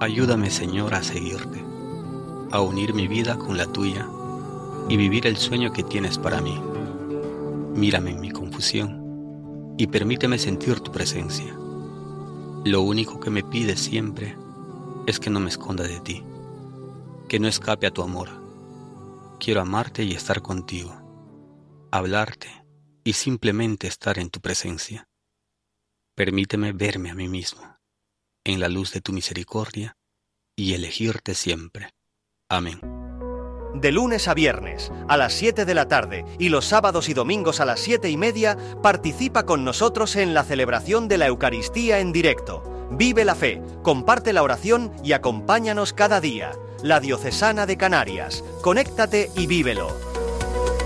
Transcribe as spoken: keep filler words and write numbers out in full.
Ayúdame, Señor, a seguirte, a unir mi vida con la tuya y vivir el sueño que tienes para mí. Mírame en mi confusión y permíteme sentir tu presencia. Lo único que me pides siempre es que no me esconda de ti, que no escape a tu amor. Quiero amarte y estar contigo, hablarte y simplemente estar en tu presencia. Permíteme verme a mí mismo en la luz de tu misericordia y elegirte siempre. Amén. De lunes a viernes, a las siete de la tarde y los sábados y domingos a las siete y media, participa con nosotros en la celebración de la Eucaristía en directo. Vive la fe, comparte la oración y acompáñanos cada día. La Diocesana de Canarias. Conéctate y vívelo.